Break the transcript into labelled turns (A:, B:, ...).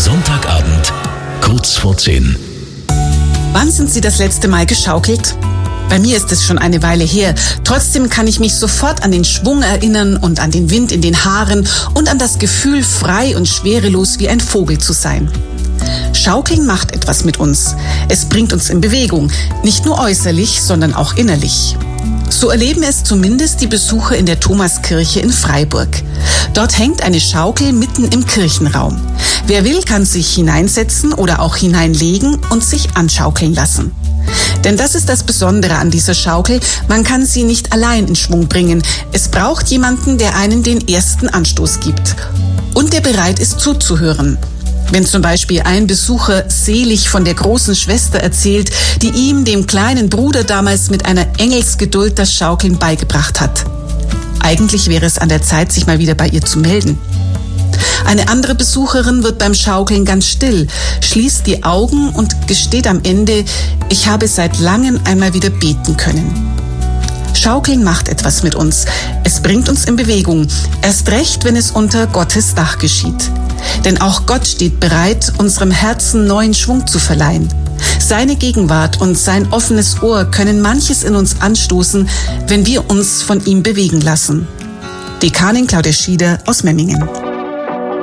A: Sonntagabend, kurz vor 10.
B: Wann sind Sie das letzte Mal geschaukelt? Bei mir ist es schon eine Weile her. Trotzdem kann ich mich sofort an den Schwung erinnern und an den Wind in den Haaren und an das Gefühl, frei und schwerelos wie ein Vogel zu sein. Schaukeln macht etwas mit uns. Es bringt uns in Bewegung, nicht nur äußerlich, sondern auch innerlich. So erleben es zumindest die Besucher in der Thomaskirche in Freiburg. Dort hängt eine Schaukel mitten im Kirchenraum. Wer will, kann sich hineinsetzen oder auch hineinlegen und sich anschaukeln lassen. Denn das ist das Besondere an dieser Schaukel, man kann sie nicht allein in Schwung bringen. Es braucht jemanden, der einen den ersten Anstoß gibt und der bereit ist zuzuhören. Wenn zum Beispiel ein Besucher selig von der großen Schwester erzählt, die ihm, dem kleinen Bruder, damals mit einer Engelsgeduld das Schaukeln beigebracht hat. Eigentlich wäre es an der Zeit, sich mal wieder bei ihr zu melden. Eine andere Besucherin wird beim Schaukeln ganz still, schließt die Augen und gesteht am Ende, ich habe seit langem einmal wieder beten können. Schaukeln macht etwas mit uns. Es bringt uns in Bewegung, erst recht, wenn es unter Gottes Dach geschieht. Denn auch Gott steht bereit, unserem Herzen neuen Schwung zu verleihen. Seine Gegenwart und sein offenes Ohr können manches in uns anstoßen, wenn wir uns von ihm bewegen lassen. Dekanin Claudia Schieder aus Memmingen.